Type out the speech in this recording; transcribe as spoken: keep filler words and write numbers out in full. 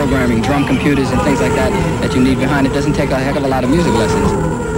programming, drum computers and things like that that you need behind it. Doesn't take a heck of a lot of music lessons.